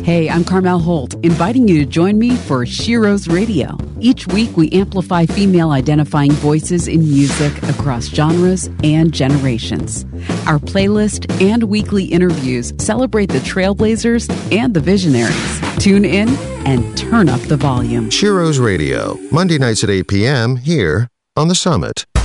Hey, I'm Carmel Holt, inviting you to join me for Shiro's Radio. Each week, we amplify female-identifying voices in music across genres and generations. Our playlist and weekly interviews celebrate the trailblazers and the visionaries. Tune in and turn up the volume. Shiro's Radio, Monday nights at 8 p.m. here on The Summit.